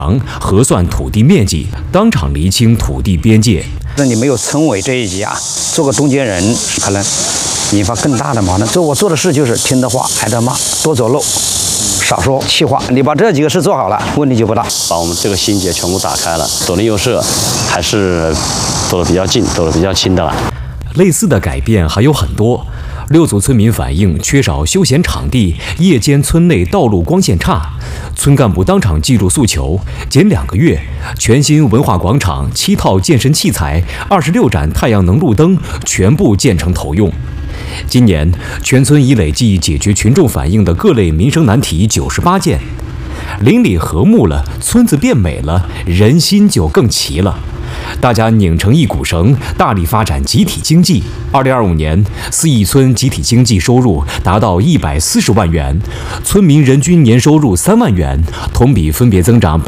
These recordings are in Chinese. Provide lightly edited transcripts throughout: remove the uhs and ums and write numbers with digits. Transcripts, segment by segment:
核算土地面积，当场厘清土地边界。 那你没有村委这一级啊，做个中间人，可能引发更大的矛盾。这我做的事就是听的话，挨的骂，多走路，少说气话。你把这几个事做好了，问题就不大。 把我们这个心结全部打开了，左邻右舍还是走得比较近，走得比较亲的了。 类似的改变还有很多。6组村民反映缺少休闲场地，夜间村内道路光线差。村干部当场记录诉求，仅2个月，全新文化广场7套健身器材、26盏太阳能路灯全部建成投用。今年，全村已累计解决群众反映的各类民生难题98件。邻里和睦了，村子变美了，人心就更齐了。大家拧成一股绳，大力发展集体经济。2025年，4邑村集体经济收入达到140万元，村民人均年收入3万元，同比分别增长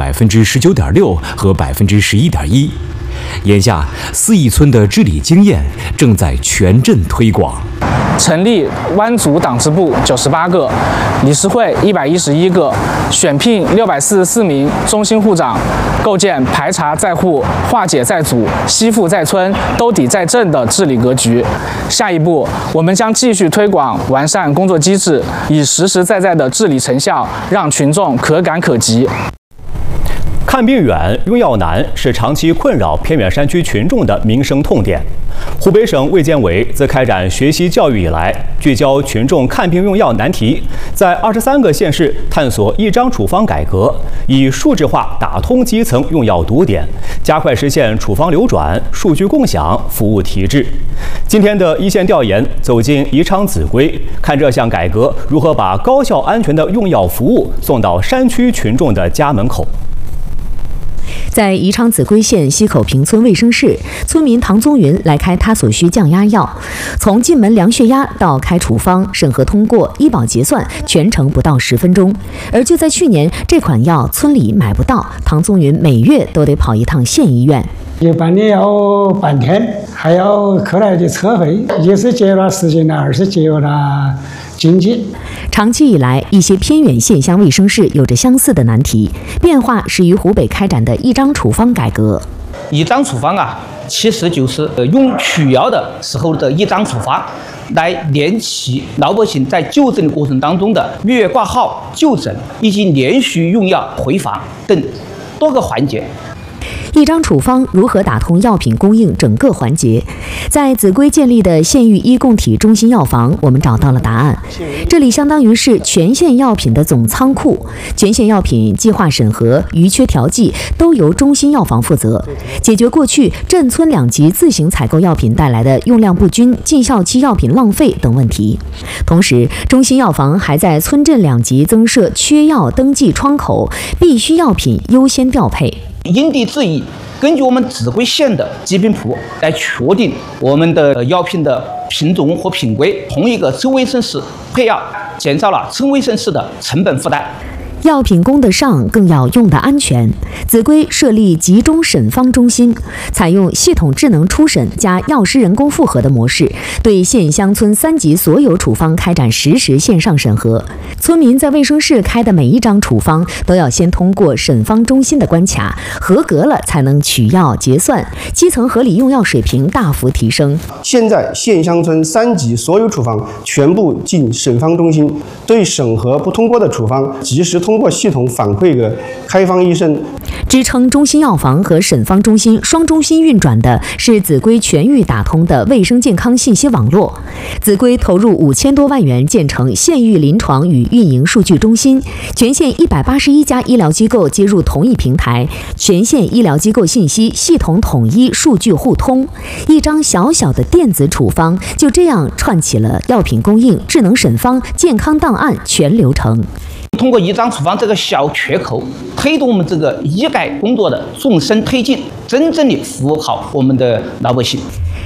19.6%和11.1%。眼下，4邑村的治理经验正在全镇推广。 成立湾组党支部98个，理事会111个，选聘644名中心户长，构建排查在户、化解在组、吸附在村、兜底在镇的治理格局。下一步，我们将继续推广完善工作机制，以实实在在的治理成效，让群众可感可及。 看病远，用药难是长期困扰偏远山区群众的民生痛点。湖北省卫健委自开展学习教育以来，聚焦群众看病用药难题，在23个县市探索一张处方改革，以数字化打通基层用药堵点，加快实现处方流转、数据共享、服务提质。今天的一线调研走进宜昌秭归，看这项改革如何把高效安全的用药服务送到山区群众的家门口。 在宜昌秭归县西口坪村卫生室，村民唐宗云来开他所需降压药，从进门量血压到开处方、审核通过、医保结算，全程不到10分钟。而就在去年，这款药村里买不到，唐宗云每月都得跑一趟县医院。 一般的要半天，还要扣来的车费，一是节约了时间了，二是节约了经济。 长期以来，一些偏远县乡卫生室有着相似的难题，变化是于湖北开展的一张处方改革。 一张处方啊，其实就是用取药的时候的一张处方，来连起老百姓在就诊的过程当中的预约挂号、就诊以及连续用药回访等多个环节。 一张处方如何打通药品供应整个环节？在秭归建立的县域医供体中心药房，我们找到了答案。这里相当于是全县药品的总仓库，全县药品计划审核、余缺调剂都由中心药房负责，解决过去镇村2级自行采购药品带来的用量不均、进效期药品浪费等问题。同时，中心药房还在村镇2级增设缺药登记窗口，必需药品优先调配。 因地制宜，根据我们秭归县的疾病谱来确定我们的药品的品种和品规，同一个村卫生室配药，减少了村卫生室的成本负担。 药品供得上，更要用得安全。秭归设立集中审方中心，采用系统智能初审加药师人工复核的模式，对县乡村3级所有处方开展实时线上审核。村民在卫生室开的每一张处方都要先通过审方中心的关卡，合格了才能取药结算，基层合理用药水平大幅提升。 现在县乡村3级所有处方全部进审方中心，对审核不通过的处方及时通过系统反馈给开方医生。 支撑中心药房和审方中心双中心运转的是秭归全域打通的卫生健康信息网络。秭归投入5000多万元建成县域临床与运营数据中心，全县181家医疗机构接入同一平台，全县医疗机构信息系统统一，数据互通。一张小小的电子处方就这样串起了药品供应、智能审方、健康档案全流程。 通过一张处方这个小缺口，推动我们这个医改工作的纵深推进，真正的服务好我们的老百姓。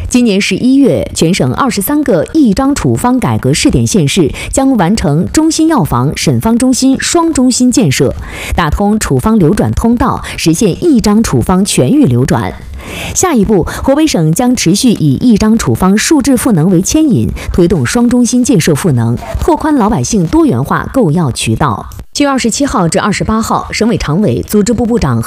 今年11月，全省23个一张处方改革试点县市将完成中心药房、审方中心双中心建设，打通处方流转通道，实现一张处方全域流转。下一步，湖北省将持续以一张处方数字赋能为牵引，推动双中心建设赋能，拓宽老百姓多元化购药渠道。7月27号至28号，省委常委、组织部部长